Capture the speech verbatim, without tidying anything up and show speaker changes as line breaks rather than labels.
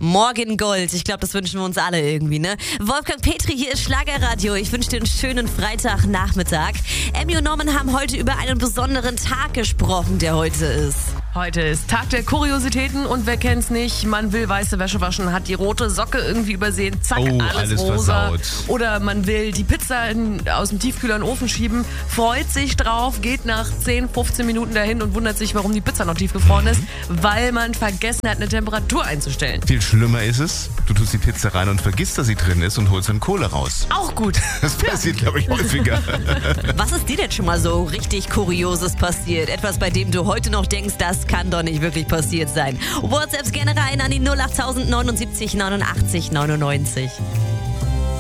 Morgen Gold. Ich glaube, das wünschen wir uns alle irgendwie, ne? Wolfgang Petri, hier ist Schlagerradio. Ich wünsche dir einen schönen Freitagnachmittag. Emmy und Norman haben heute über einen besonderen Tag gesprochen, der heute ist.
Heute ist Tag der Kuriositäten und wer kennt's nicht, man will weiße Wäsche waschen, hat die rote Socke irgendwie übersehen, zack,
Oh,
alles,
alles
rosa.
versaut.
Oder man will die Pizza in, aus dem Tiefkühler in den Ofen schieben, freut sich drauf, geht nach zehn, fünfzehn Minuten dahin und wundert sich, warum die Pizza noch tiefgefroren ist, weil man vergessen hat, eine Temperatur einzustellen.
Viel schlimmer ist es, du tust die Pizza rein und vergisst, dass sie drin ist und holst dann Kohle raus.
Auch gut.
Das passiert, glaube ich, häufiger.
Was ist dir denn schon mal so richtig Kurioses passiert? Etwas, bei dem du heute noch denkst, das kann doch nicht wirklich passiert sein. WhatsApps gerne rein an die null acht neunundsiebzig neunundachtzig neunundneunzig.